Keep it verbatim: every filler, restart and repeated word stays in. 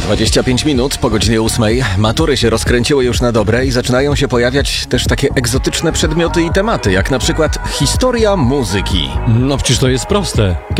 dwadzieścia pięć minut po godzinie ósmej. Matury się rozkręciły już na dobre i zaczynają się pojawiać też takie egzotyczne przedmioty i tematy, jak na przykład historia muzyki. No przecież to jest proste.